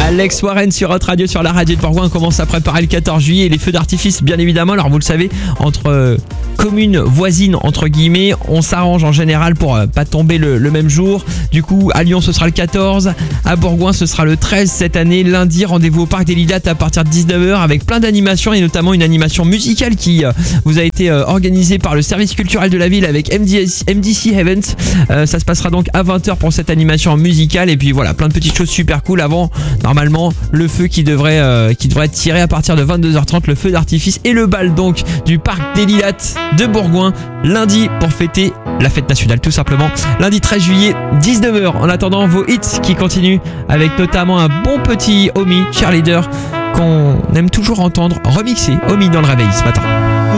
Alex Warren sur Hot Radio, sur la radio de Bourgoin. On commence à préparer le 14 juillet et les feux d'artifice, bien évidemment. Alors vous le savez, entre communes voisines, entre guillemets, on s'arrange en général pour pas tomber le même jour. Du coup, à Lyon, ce sera le 14. À Bourgoin, ce sera le 13 cette année. Lundi, rendez-vous au Parc des Lilas à partir de 19h avec plein d'animations et notamment une animation musicale qui vous a été organisée par le service culturel de la ville avec MDC Events. Ça se passera donc à 20h pour cette animation musicale et puis voilà, plein de petites choses super cool avant normalement le feu qui devrait être tiré à partir de 22h30, le feu d'artifice et le bal donc du Parc des Lilas de Bourgoin lundi pour fêter la fête nationale tout simplement. Lundi 13 juillet 19h. En attendant vos hits qui continuent avec notamment un bon petit Omi Cheerleader qu'on aime toujours entendre remixé. Omi dans le réveil ce matin.